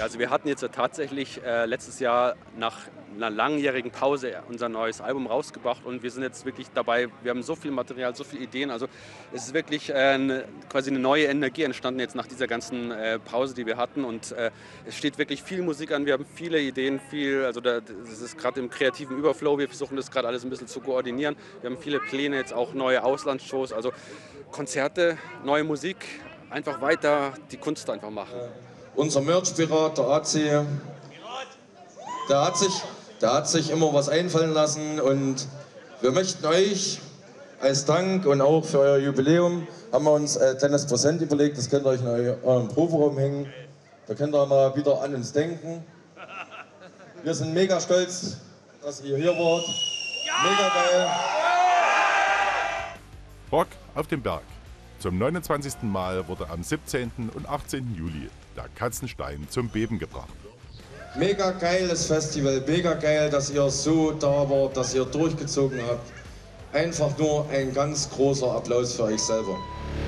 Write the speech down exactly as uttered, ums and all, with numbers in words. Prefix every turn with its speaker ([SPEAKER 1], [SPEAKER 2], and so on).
[SPEAKER 1] Ja, also wir hatten jetzt ja tatsächlich äh, letztes Jahr nach einer langjährigen Pause unser neues Album rausgebracht und wir sind jetzt wirklich dabei, wir haben so viel Material, so viele Ideen, also es ist wirklich äh, eine, quasi eine neue Energie entstanden jetzt nach dieser ganzen äh, Pause, die wir hatten und äh, es steht wirklich viel Musik an, wir haben viele Ideen, viel, also da, das ist gerade im kreativen Überflow, wir versuchen das gerade alles ein bisschen zu koordinieren, wir haben viele Pläne, jetzt auch neue Auslandsshows, also Konzerte, neue Musik, einfach weiter die Kunst einfach machen.
[SPEAKER 2] Unser Merch-Pirat, der A C, der hat, sich, der hat sich immer was einfallen lassen und wir möchten euch als Dank und auch für euer Jubiläum haben wir uns ein kleines Präsent überlegt, das könnt ihr euch in eurem Proberaum hängen, da könnt ihr mal wieder an uns denken. Wir sind mega stolz, dass ihr hier wart, mega geil.
[SPEAKER 3] Rock auf dem Berg. Zum neunundzwanzigsten Mal wurde am siebzehnten und achtzehnten Juli der Katzenstein zum Beben gebracht.
[SPEAKER 2] Mega geiles Festival, mega geil, dass ihr so da wart, dass ihr durchgezogen habt. Einfach nur ein ganz großer Applaus für euch selber.